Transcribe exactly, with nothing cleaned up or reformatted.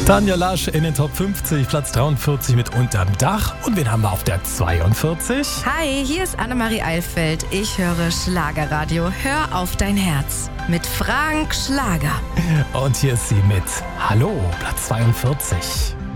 Tanja Lasch in den Top fünfzig, Platz dreiundvierzig mit Unterm Dach. Und wen haben wir auf der zweiundvierzig? Hi, hier ist Annemarie Eilfeld. Ich höre Schlagerradio. Hör auf dein Herz mit Frank Schlager. Und hier ist sie mit Hallo, Platz zweiundvierzig.